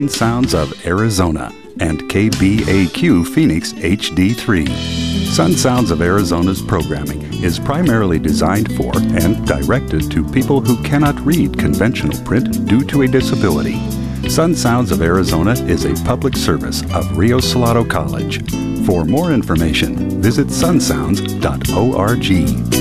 Sounds of Arizona and KBAQ Phoenix HD3. Sun Sounds of Arizona's programming is primarily designed for and directed to people who cannot read conventional print due to a disability. Sun Sounds of Arizona is a public service of Rio Salado College. For more information, visit sunsounds.org.